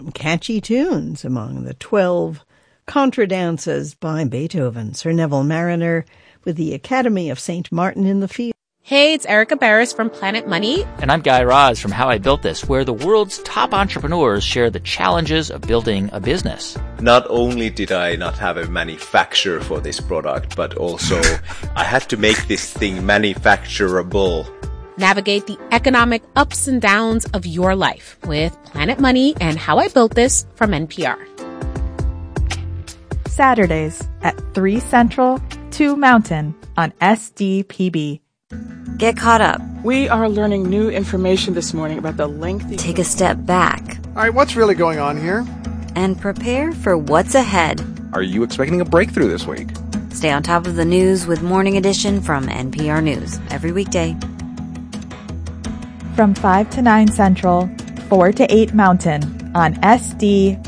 some catchy tunes among the 12 contradances by Beethoven. Sir Neville Marriner with the Academy of St. Martin in the Fields. Hey, it's Erica Barris from Planet Money. And I'm Guy Raz from How I Built This, where the world's top entrepreneurs share the challenges of building a business. Not only did I not have a manufacturer for this product, but also I had to make this thing manufacturable. Navigate the economic ups and downs of your life with Planet Money and How I Built This from NPR. Saturdays at 3 Central, 2 Mountain on SDPB. Get caught up. We are learning new information this morning about the lengthy... Take a step back. All right, what's really going on here? And prepare for what's ahead. Are you expecting a breakthrough this week? Stay on top of the news with Morning Edition from NPR News every weekday. From 5 to 9 Central, 4 to 8 Mountain on SD